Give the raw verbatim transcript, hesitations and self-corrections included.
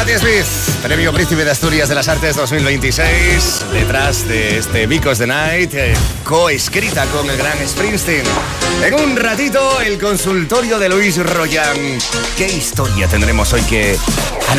Patti Smith, Premio Príncipe de Asturias de las Artes dos mil veintiséis, detrás de este Because the Night, eh, coescrita con el gran Springsteen. En un ratito, el consultorio de Luis Royan. ¿Qué historia tendremos hoy que analizar?